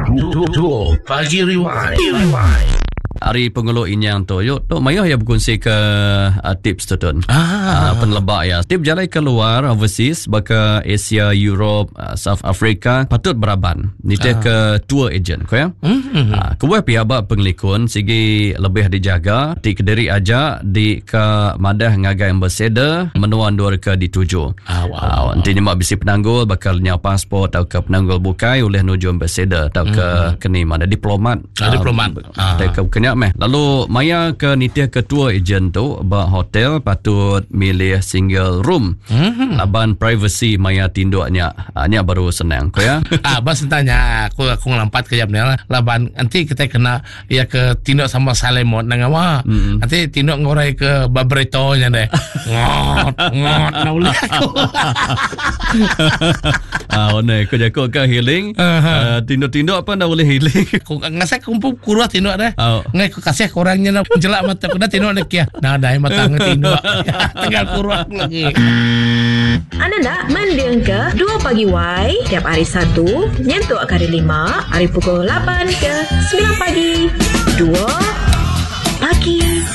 Pagi Rewind. Hari pengulu inyang tu yuk tu mayah ya berkongsi ke tips tu tun. Penlebak ya. Tip jalan keluar overseas baka Asia, Europe, South Africa patut beraban. Ni ke tour agent ko ya. Kuwe pihak penglikun sigi lebih dijaga di Kediri aja di ke madah ngagai ambassador menuan dua ke dituju. Nanti nyemak bisi penanggul bakal nya pasport atau ke penanggul bukai oleh nuju ambassador atau ke keni mana diplomat. Diplomat. Ke lalu maya ke nitia ketua ejen tu ba hotel patut milih single room. Laban privacy maya tinduknya nya baru senang ko ya. Bas tanya aku ngelampat ke jamnya laban nanti kita kena ya ke tinduk sama Salemot nang awa. Nanti tinduk ngorai ke babretonya deh. Ngot naulih aku. One ko jako ke healing. Tinduk-tinduk apa nak boleh healing. Aku ngasih kumpul kurang tinduk deh. Ngai ku kasih orangnya nak jelak mata ku dah tinduk nak ya. Nah dah mata tinduk. Tinggal kurang lagi. Anda nak mendengar ke 2 Pagi Y tiap hari Sabtu nyentuh hari 5 hari pukul 8 ke 9 pagi. 2 Pagi